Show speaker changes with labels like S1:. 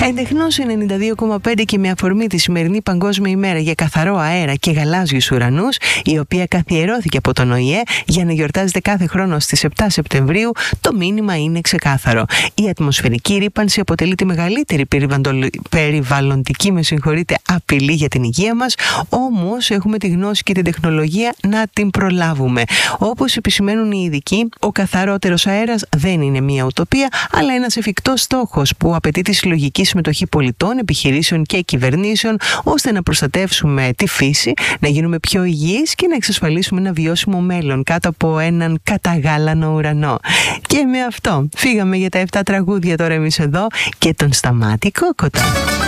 S1: Εντεχνώς 92,5 και με αφορμή τη σημερινή Παγκόσμια ημέρα για καθαρό αέρα και γαλάζιους ουρανούς, η οποία καθιερώθηκε από τον ΟΗΕ για να γιορτάζεται κάθε χρόνο στις 7 Σεπτεμβρίου, το μήνυμα είναι ξεκάθαρο. Η ατμοσφαιρική ρύπανση αποτελεί τη μεγαλύτερη περιβαλλοντική απειλή για την υγεία μας, όμως έχουμε τη γνώση και την τεχνολογία να την προλάβουμε. Όπως επισημαίνουν οι ειδικοί, ο καθαρότερος αέρας δεν είναι μια ουτοπία, αλλά ένας εφικτός στόχος που απαιτεί τη συλλογική συμμετοχή πολιτών, επιχειρήσεων και κυβερνήσεων, ώστε να προστατεύσουμε τη φύση, να γίνουμε πιο υγιείς και να εξασφαλίσουμε ένα βιώσιμο μέλλον κάτω από έναν καταγάλανο ουρανό. Και με αυτό φύγαμε για τα 7 τραγούδια τώρα εμείς εδώ και τον Σταμάτη Κόκοτα.